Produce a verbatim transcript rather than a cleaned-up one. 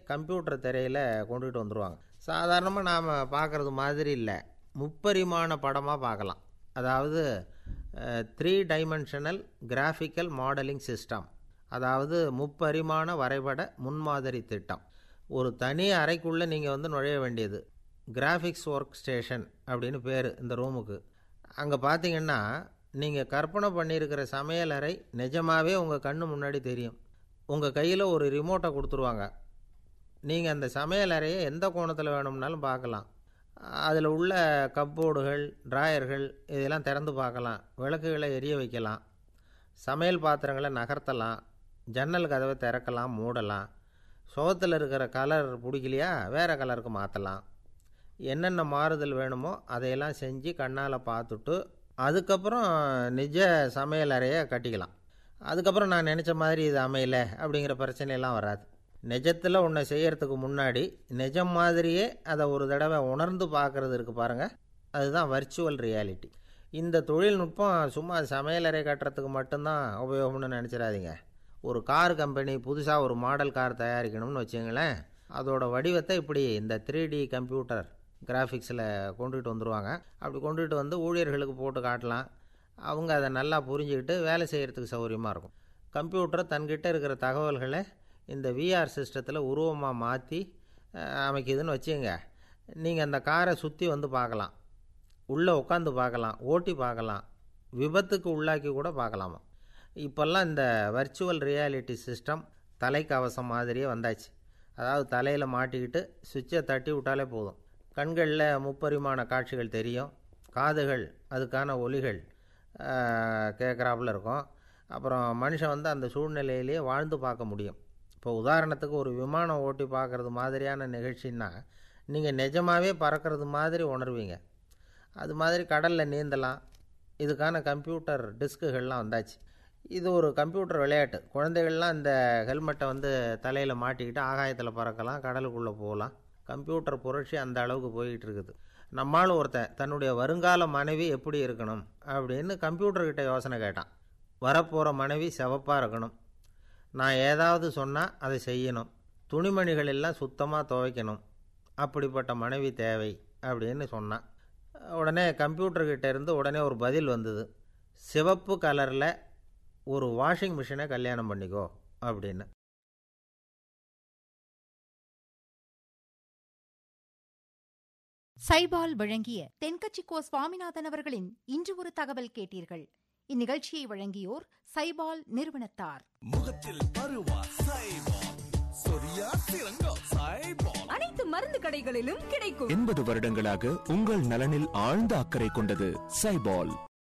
Computer திரையில் கொண்டுகிட்டு வந்துடுவாங்க. சாதாரணமாக நாம் பார்க்குறது மாதிரி இல்லை, முப்பரிமாண படமாக பார்க்கலாம். அதாவது three dimensional graphical modelling system, அதாவது முப்பரிமாண வரைபட முன்மாதிரி திட்டம். ஒரு தனி அறைக்குள்ளே நீங்கள் வந்து நுழைய வேண்டியது. கிராஃபிக்ஸ் ஒர்க் ஸ்டேஷன் அப்படின்னு பேர் இந்த ரூமுக்கு. அங்கே பார்த்தீங்கன்னா நீங்கள் கற்பனை பண்ணியிருக்கிற சமையலறை நிஜமாகவே உங்கள் கண்ணு முன்னாடி தெரியும். உங்கள் கையில் ஒரு ரிமோட்டை கொடுத்துருவாங்க. நீங்கள் அந்த சமையலறையை எந்த கோணத்தில் வேணும்னாலும் பார்க்கலாம். அதில் உள்ள கப்போர்டுகள், ட்ராயர்கள் இதெல்லாம் திறந்து பார்க்கலாம். விளக்குகளை எரிய வைக்கலாம். சமையல் பாத்திரங்களை நகர்த்தலாம். ஜன்னல் கதவை திறக்கலாம், மூடலாம். சோகத்தில் இருக்கிற கலர் பிடிக்கலையா வேறு கலருக்கு மாற்றலாம். என்னென்ன மாறுதல் வேணுமோ அதையெல்லாம் செஞ்சு கண்ணால் பார்த்துட்டு அதுக்கப்புறம் நிஜ சமையல் அறையை கட்டிக்கலாம். அதுக்கப்புறம் நான் நினச்ச மாதிரி இது அமையலை அப்படிங்கிற பிரச்சனையெல்லாம் வராது. நிஜத்தில் ஒன்றை செய்கிறதுக்கு முன்னாடி நிஜம் மாதிரியே அதை ஒரு தடவை உணர்ந்து பார்க்குறது இருக்குது பாருங்கள், அதுதான் வர்ச்சுவல் ரியாலிட்டி. இந்த தொழில்நுட்பம் சும்மா சமையலறை கட்டுறதுக்கு மட்டும்தான் உபயோகம்னு நினச்சிடாதீங்க. ஒரு கார் கம்பெனி புதுசாக ஒரு மாடல் கார் தயாரிக்கணும்னு வச்சுங்களேன், அதோட வடிவத்தை இப்படி இந்த த்ரீ டி கம்ப்யூட்டர் கிராஃபிக்ஸில் கொண்டுகிட்டு வந்துடுவாங்க. அப்படி கொண்டுகிட்டு வந்து ஊழியர்களுக்கு போட்டு காட்டலாம். அவங்க அதை நல்லா புரிஞ்சுக்கிட்டு வேலை செய்கிறதுக்கு சௌகரியமாக இருக்கும். கம்ப்யூட்டர் தன்கிட்ட இருக்கிற தகவல்களை இந்த விஆர் சிஸ்டத்தில் உருவமாக மாற்றி அமைக்குதுன்னு வச்சுங்க. நீங்கள் அந்த காரை சுற்றி வந்து பார்க்கலாம், உள்ளே உட்காந்து பார்க்கலாம், ஓட்டி பார்க்கலாம், விபத்துக்கு உள்ளாக்கி கூட பார்க்கலாமா. இப்போல்லாம் இந்த வர்ச்சுவல் ரியாலிட்டி சிஸ்டம் தலைக்கவசம் மாதிரியே வந்தாச்சு. அதாவது தலையில் மாட்டிக்கிட்டு சுவிட்சை தட்டி விட்டாலே போதும். கண்களில் முப்பரிமாண காட்சிகள் தெரியும், காதுகள் அதுக்கான ஒலிகள் கேட்குறாப்புல இருக்கும். அப்புறம் மனுஷன் வந்து அந்த சூழ்நிலையிலேயே வாழ்ந்து பார்க்க முடியும். இப்போ உதாரணத்துக்கு ஒரு விமானம் ஓட்டி பார்க்குறது மாதிரியான நிகழ்ச்சின்னா நீங்கள் நிஜமாகவே பறக்கிறது மாதிரி உணர்வீங்க. அது மாதிரி கடலில் நீந்தலாம். இதுக்கான கம்ப்யூட்டர் டிஸ்க்குகள்லாம் வந்தாச்சு. இது ஒரு கம்ப்யூட்டர் விளையாட்டு. குழந்தைகள்லாம் இந்த ஹெல்மெட்டை வந்து தலையில் மாட்டிக்கிட்டு ஆகாயத்தில் பறக்கலாம், கடலுக்குள்ளே போகலாம். கம்ப்யூட்டர் புரட்சி அந்த அளவுக்கு போய்கிட்டு இருக்குது. நம்மால் ஒருத்தன் தன்னுடைய வருங்கால மனைவி எப்படி இருக்கணும் அப்படின்னு கம்ப்யூட்டர்கிட்ட யோசனை கேட்டான். வரப்போகிற மனைவி சிவப்பாக இருக்கணும், நான் ஏதாவது சொன்னால் அதை செய்யணும், துணிமணிகள் எல்லாம் சுத்தமாக துவைக்கணும், அப்படிப்பட்ட மனைவி தேவை அப்படின்னு சொன்னான். உடனே கம்ப்யூட்டர்கிட்ட இருந்து உடனே ஒரு பதில் வந்தது, சிவப்பு கலரில் ஒரு வாஷிங் மிஷினை கல்யாணம் பண்ணிக்கோ அப்படின்னு. சைபால் வழங்கிய தென்கட்சிக்கோ சுவாமிநாதன் அவர்களின் இன்று ஒரு தகவல் கேட்டீர்கள். இந்நிகழ்ச்சியை வழங்கியோர் சைபால் நிறுவனத்தார். முகத்தில் பருவா சைபால், சொரியா சிறங்கா சைபால், அனைத்து மருந்து கடைகளிலும் கிடைக்கும். எண்பது வருடங்களாக உங்கள் நலனில் ஆழ்ந்த அக்கறை கொண்டது சைபால்.